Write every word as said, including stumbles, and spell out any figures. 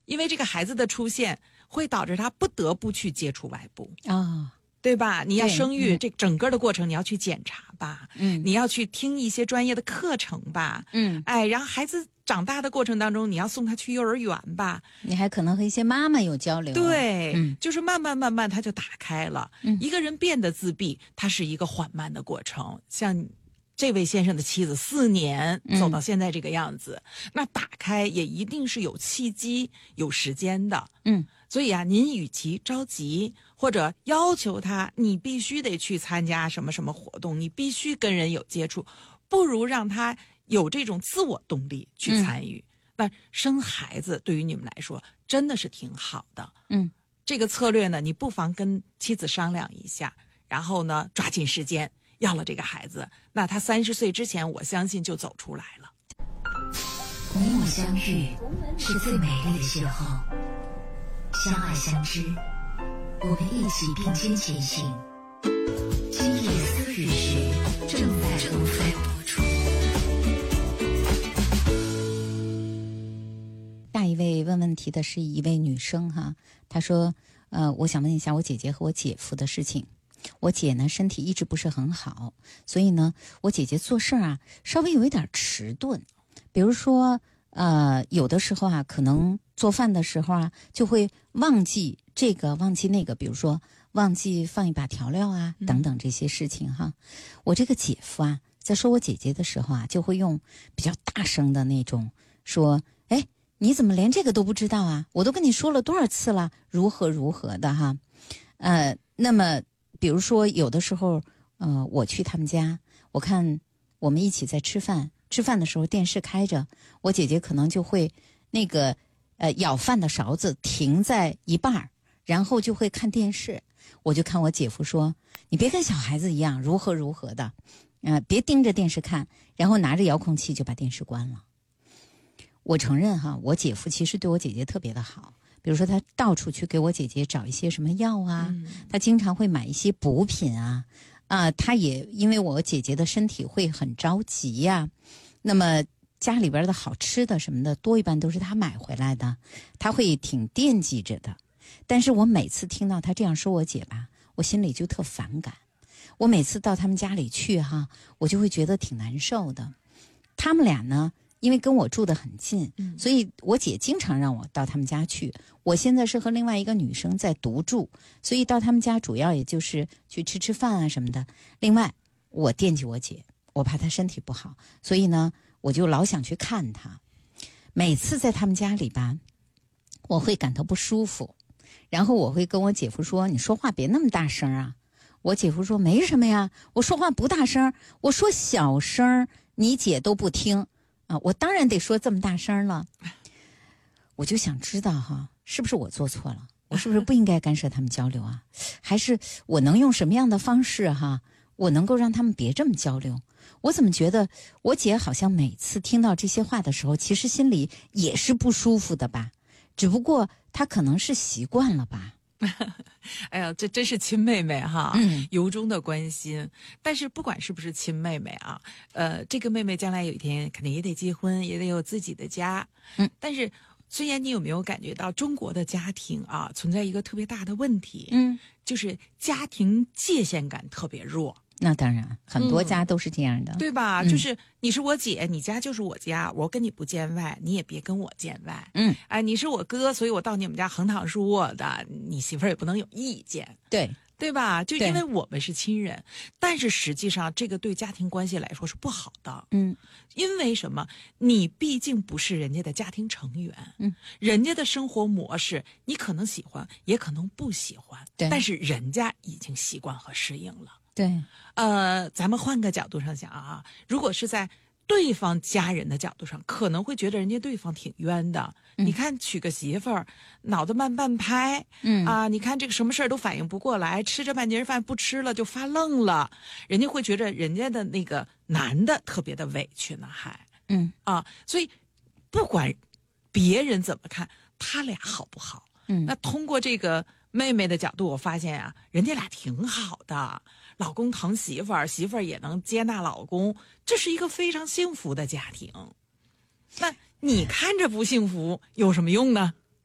因为这个孩子的出现会导致他不得不去接触外部啊。哦， 对吧？你要生育， 嗯、 这整个的过程你要去检查吧， 嗯， 你要去听一些专业的课程吧， 嗯， 哎，然后孩子长大的过程当中，你要送他去幼儿园吧， 你还可能和一些妈妈有交流、啊， 对， 嗯， 就是慢慢慢慢他就打开了。 嗯， 一个人变得自闭，它是一个缓慢的过程，像这位先生的妻子四年走到现在这个样子，嗯、那打开也一定是有契机、有时间的， 嗯。 所以啊，您与其着急或者要求他，你必须得去参加什么什么活动，你必须跟人有接触，不如让他有这种自我动力去参与。嗯、那生孩子对于你们来说真的是挺好的。 嗯，这个策略呢，你不妨跟妻子商量一下，然后呢，抓紧时间要了这个孩子。那他三十岁之前，我相信就走出来了。 你我相遇是最美丽的邂逅。相爱相知，我们一起并肩前行。今夜思雨时，正在正在播出。 下一位问问题的是一位女生哈，她说：“呃，我想问一下我姐姐和我姐夫的事情。我姐呢身体一直不是很好，所以呢，我姐姐做事啊稍微有一点迟钝，比如说。”呃，有的时候啊，可能做饭的时候啊，就会忘记这个忘记那个，比如说忘记放一把调料啊，等等这些事情哈。嗯、我这个姐夫啊，在说我姐姐的时候啊，就会用比较大声的那种说：“哎，你怎么连这个都不知道啊？我都跟你说了多少次了，如何如何的哈。”呃，那么比如说有的时候，呃，我去他们家，我看我们一起在吃饭。吃饭的时候电视开着，我姐姐可能就会那个呃舀饭的勺子停在一半，然后就会看电视。我就看我姐夫说：“你别跟小孩子一样，如何如何的，呃，别盯着电视看。”然后拿着遥控器就把电视关了。我承认哈，我姐夫其实对我姐姐特别的好，比如说他到处去给我姐姐找一些什么药啊，嗯、他经常会买一些补品啊。啊、呃，他也因为我姐姐的身体会很着急呀、啊，那么家里边的好吃的什么的多一半都是他买回来的，他会挺惦记着的。但是我每次听到他这样说我姐吧，我心里就特反感。我每次到他们家里去哈，我就会觉得挺难受的。他们俩呢，因为跟我住得很近，所以我姐经常让我到他们家去。我现在是和另外一个女生在独住，所以到他们家主要也就是去吃吃饭啊什么的。另外，我惦记我姐，我怕她身体不好，所以呢，我就老想去看她。每次在他们家里吧，我会感到不舒服，然后我会跟我姐夫说：“你说话别那么大声啊。”我姐夫说：“没什么呀，我说话不大声，我说小声，你姐都不听。”啊，我当然得说这么大声了。我就想知道哈，是不是我做错了？我是不是不应该干涉他们交流啊？还是我能用什么样的方式哈，我能够让他们别这么交流？我怎么觉得我姐好像每次听到这些话的时候，其实心里也是不舒服的吧？只不过她可能是习惯了吧。 哎呀，这真是亲妹妹哈， 嗯， 由衷的关心。但是不管是不是亲妹妹啊，呃，这个妹妹将来有一天肯定也得结婚，也得有自己的家。 嗯， 但是孙岩，你有没有感觉到中国的家庭啊，存在一个特别大的问题？ 嗯， 就是家庭界限感特别弱。 那当然，很多家都是这样的， 嗯、对吧？ 嗯、 就是你是我姐，你家就是我家，我跟你不见外，你也别跟我见外。 嗯， 哎，你是我哥，所以我到你们家横躺竖卧的，你媳妇儿也不能有意见。 对。 对吧？就因为我们是亲人，但是实际上这个对家庭关系来说是不好的。 嗯， 因为什么？你毕竟不是人家的家庭成员， 嗯， 人家的生活模式你可能喜欢，也可能不喜欢， 对， 但是人家已经习惯和适应了。 对， 呃，咱们换个角度上想啊，如果是在对方家人的角度上，可能会觉得人家对方挺冤的。 嗯、 你看娶个媳妇儿，脑子慢半拍， 嗯啊，你看这个什么事儿都反应不过来，吃着半截饭不吃了就发愣了，人家会觉得人家的那个男的特别的委屈呢，还， 嗯啊，所以不管别人怎么看，他俩好不好？ 嗯， 那通过这个妹妹的角度，我发现啊，人家俩挺好的，老公疼媳妇儿，媳妇儿也能接纳老公，这是一个非常幸福的家庭。那你看着不幸福有什么用呢？